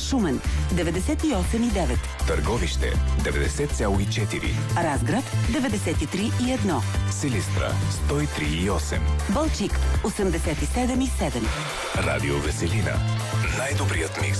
Шумен 98,9. Търговище 90,4. Разград 93,1. Силистра 103,8. Балчик 87,7. Радио Веселина. Най-добрият микс